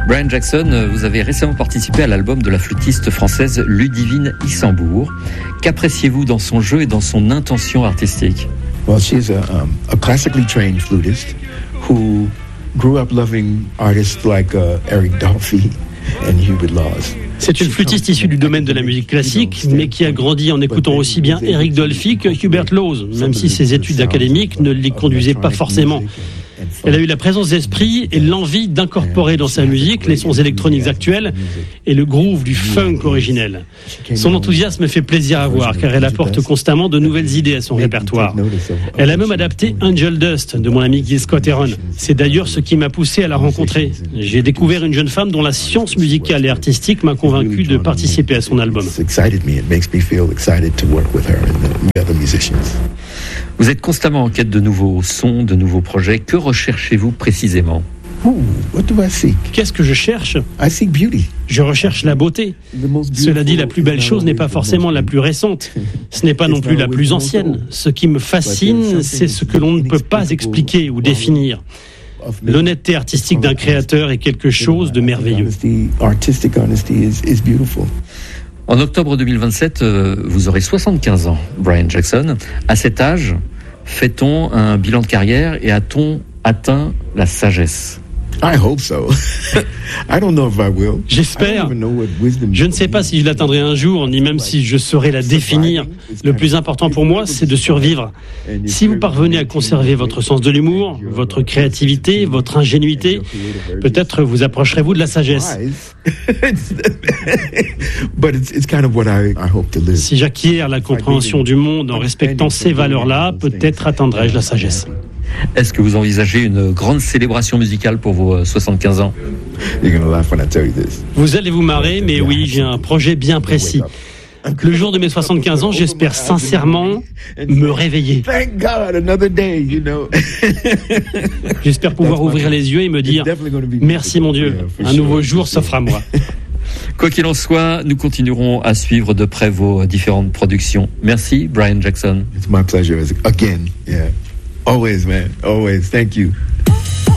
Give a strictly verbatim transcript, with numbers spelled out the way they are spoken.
Brian Jackson, vous avez récemment participé à l'album de la flûtiste française Ludivine Issambourg. Qu'appréciez-vous dans son jeu et dans son intention artistique? Well, she's a, um, a classically trained flutist who grew up loving artists like uh, Eric Dolphy and Hubert Laws. C'est une flûtiste issue du domaine de la musique classique, mais qui a grandi en écoutant aussi bien Eric Dolphy que Hubert Laws, même si ses études académiques ne l'y conduisaient pas forcément. Elle a eu la présence d'esprit et l'envie d'incorporer dans sa musique les sons électroniques actuels et le groove du funk originel. Son enthousiasme fait plaisir à voir car elle apporte constamment de nouvelles idées à son répertoire. Elle a même adapté Angel Dust de mon ami Gil Scott-Heron. C'est d'ailleurs ce qui m'a poussé à la rencontrer. J'ai découvert une jeune femme dont la science musicale et artistique m'a convaincu de participer à son album. Vous êtes constamment en quête de nouveaux sons, de nouveaux projets. Que recherchez-vous précisément? Ooh, what do I seek? Qu'est-ce que je cherche? I seek beauty. Je recherche la beauté. Cela dit, la plus belle chose n'est pas forcément la plus récente. Ce n'est pas non plus la plus ancienne. Ce qui me fascine, c'est ce que l'on ne peut pas expliquer ou définir. L'honnêteté artistique d'un créateur est quelque chose de merveilleux. En octobre deux mille vingt-sept, euh, vous aurez soixante-quinze ans, Brian Jackson. À cet âge, fait-on un bilan de carrière et a-t-on atteint la sagesse? I hope so. I don't know if I will. J'espère. Je ne sais pas si je l'atteindrai un jour, ni même si je saurai la définir. Le plus important pour moi, c'est de survivre. Si vous parvenez à conserver votre sens de l'humour, votre créativité, votre ingénuité, peut-être vous approcherez-vous de la sagesse. Si j'acquiers la compréhension du monde en respectant ces valeurs-là, peut-être atteindrai-je la sagesse. Est-ce que vous envisagez une grande célébration musicale pour vos soixante-quinze ans? Vous allez vous marrer, mais oui, j'ai un projet bien précis. Le jour de mes soixante-quinze ans, j'espère sincèrement me réveiller. J'espère pouvoir ouvrir les yeux et me dire « Merci mon Dieu, un nouveau jour s'offre à moi ». Quoi qu'il en soit, nous continuerons à suivre de près vos différentes productions. Merci, Brian Jackson. It's my pleasure again. Yeah. Always, man. Always. Thank you.